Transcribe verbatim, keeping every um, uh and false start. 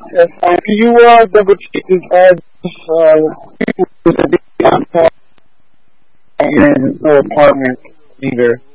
Yes, uh, can you uh, double check this ad? Uh, people with a big contact and no apartment either.